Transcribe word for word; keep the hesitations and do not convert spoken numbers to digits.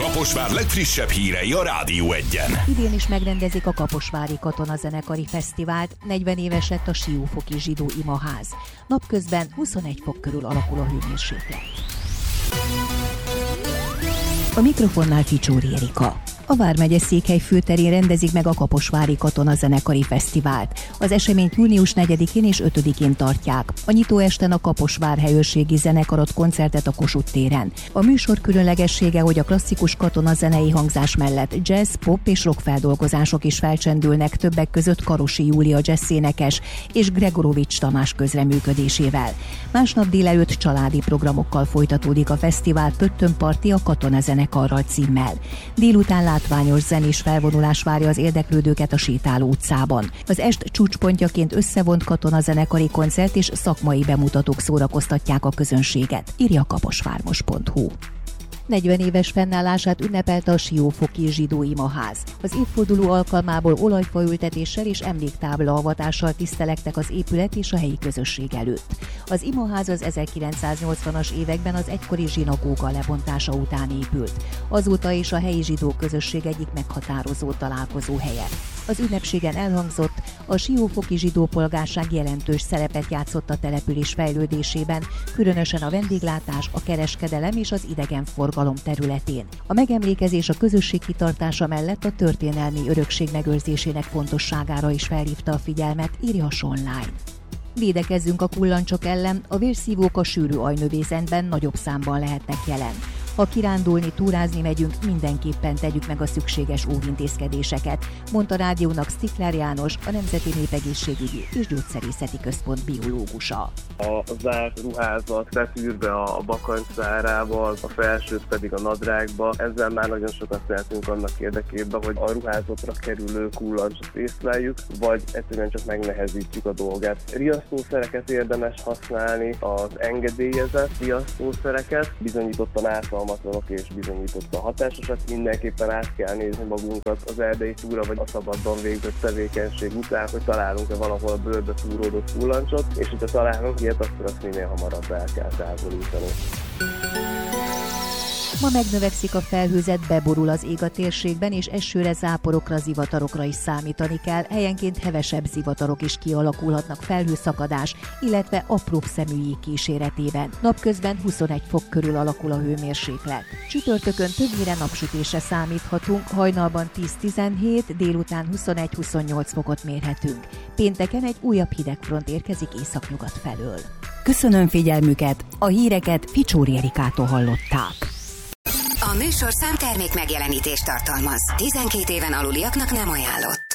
Kaposvár legfrissebb hírei a Rádió Egyen. Idén is megrendezik a Kaposvári Katonazenekari Fesztivált, negyven éves lett a Siófoki Zsidó Imaház. Napközben huszonegy fok körül alakul a hőmérséklet. A mikrofonnál Ficsóri Erika. A Vármegye Székely főterén rendezik meg a Kaposvári Katonazenekari Fesztivált. Az eseményt június negyedikén és ötödikén tartják. A nyitóesten a Kaposvár helyőrségi zenekar ad koncertet a Kossuth téren. A műsor különlegessége, hogy a klasszikus katonazenei hangzás mellett jazz, pop és rock feldolgozások is felcsendülnek, többek között Karosi Júlia jazzénekes és Gregorovics Tamás közreműködésével. Másnap délelőtt családi programokkal folytatódik a fesztivál Pöttönparti a Katonazenekarral címmel. Délután látványos zenés felvonulás várja az érdeklődőket a Sétáló utcában. Az est csúcspontjaként összevont katonazenekari koncert és szakmai bemutatók szórakoztatják a közönséget, írja kaposvármos pont hu. negyven éves fennállását ünnepelte a Siófoki Zsidó Imaház. Az évforduló alkalmából olajfaültetéssel és emléktáblaavatással tisztelektek az épület és a helyi közösség előtt. Az imaház az ezerkilencszáznyolcvanas években az egykori zsinagóga lebontása után épült. Azóta is a helyi zsidó közösség egyik meghatározó találkozó helye. Az ünnepségen elhangzott, a siófoki zsidó polgárság jelentős szerepet játszott a település fejlődésében, különösen a vendéglátás, a kereskedelem és az idegenforgalom területén. A megemlékezés a közösség kitartása mellett a történelmi örökség megőrzésének fontosságára is felhívta a figyelmet, írja a Online. Védekezzünk a kullancsok ellen, a vérszívók a sűrű ajnövészetben nagyobb számban lehetnek jelen. Ha kirándulni, túrázni megyünk, mindenképpen tegyük meg a szükséges óvintézkedéseket, mondta rádiónak Stikler János, a Nemzeti Népegészségügyi és Gyógyszerészeti Központ biológusa. A zárt ruházat betűrve a bakancszárába, a felsőt pedig a nadrágba. Ezzel már nagyon sokat tehetünk annak érdekében, hogy a ruházatra kerülő kullancsot észleljük, vagy egyszerűen csak megnehezítjük a dolgát. Riasztószereket érdemes használni, az engedélyezett riasztószereket, bizonyítottan ártalmatlanok és bizonyítottan hatásosat. Mindenképpen át kell nézni magunkat az erdei túra vagy a szabadban végzett tevékenység után, hogy találunk-e valahol bőrbe szúródott kullancsot, és hogyha találunk ilyet, akkor azt minél hamarabb el kell távolítani. Ma megnövekszik a felhőzet, beborul az ég a térségben, és esőre, záporokra, zivatarokra is számítani kell. Helyenként hevesebb zivatarok is kialakulhatnak felhőszakadás, illetve apróbb szeműjég kíséretében. Napközben huszonegy fok körül alakul a hőmérséklet. Csütörtökön többnyire napsütésre számíthatunk, hajnalban tíz-tizenhét, délután huszonegy-huszonnyolc fokot mérhetünk. Pénteken egy újabb hidegfront érkezik északnyugat felől. Köszönöm figyelmüket, a híreket Ficsóri Erikától hallották. A műsorszám termék megjelenítést tartalmaz. tizenkét éven aluliaknak nem ajánlott.